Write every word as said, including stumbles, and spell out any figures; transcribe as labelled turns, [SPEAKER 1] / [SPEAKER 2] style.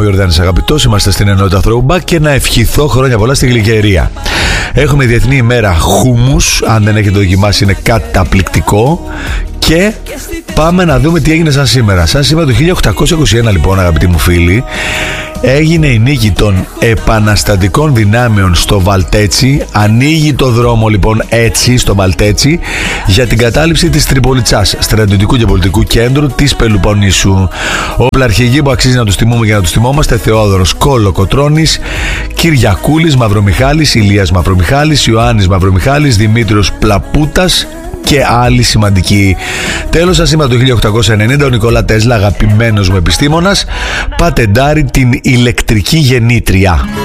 [SPEAKER 1] ο Ιορδάνης αγαπητός, είμαστε στην ενότητα Throwback και να ευχηθώ χρόνια πολλά στη Γλυκερία. Έχουμε Διεθνή ημέρα χούμους, αν δεν έχετε δοκιμάσει είναι καταπληκτικό. Και πάμε να δούμε τι έγινε σαν σήμερα. Σαν σήμερα το χίλια οκτακόσια είκοσι ένα λοιπόν, αγαπητοί μου φίλοι, έγινε η νίκη των επαναστατικών δυνάμεων στο Βαλτέτσι. Ανοίγει το δρόμο λοιπόν έτσι στο Βαλτέτσι για την κατάληψη της Τριπολιτσάς, στρατιωτικού και πολιτικού κέντρου της Πελοποννήσου. Όπλαρχηγοί που αξίζει να τους τιμούμε και να τους τιμόμαστε: Θεόδωρος Κολοκοτρώνης, Κυριακούλης Μαυρομιχάλης, Ηλίας Μαυρομιχάλης, Ιωάννης Μαυρομιχάλης, Δημήτριος Πλαπούτας και άλλοι σημαντικοί. Τέλος, σας σήμερα το χίλια οκτακόσια ενενήντα ο Νικόλα Τέσλα, αγαπημένος μου επιστήμονας, πατεντάρει την ηλεκτρική γεννήτρια.